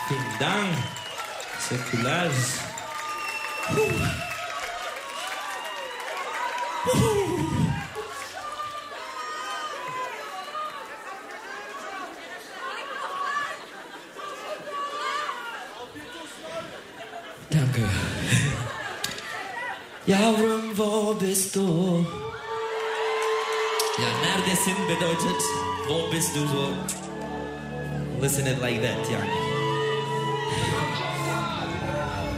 Vielen Dank. Teşekkürler. Danke. Yavrum, wo bist du? Ja, neredesin bedeutet, wo bist du so? Listen it like that, ja.